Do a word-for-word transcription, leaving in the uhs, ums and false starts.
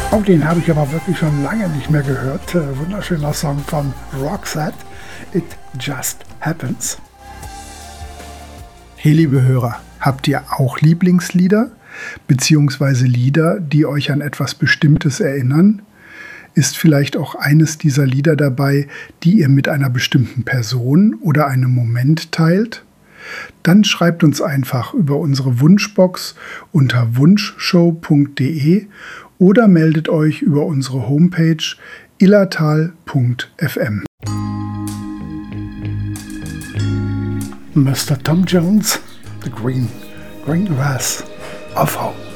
Oh, den habe ich aber wirklich schon lange nicht mehr gehört. Äh, wunderschöner Song von Roxette, It Just Happens. Hey liebe Hörer, habt ihr auch Lieblingslieder? Beziehungsweise Lieder, die euch an etwas Bestimmtes erinnern? Ist vielleicht auch eines dieser Lieder dabei, die ihr mit einer bestimmten Person oder einem Moment teilt? Dann schreibt uns einfach über unsere Wunschbox unter wunschshow punkt de oder meldet euch über unsere Homepage illertal punkt f m. Mister Tom Jones, The Green, Green Grass of Home.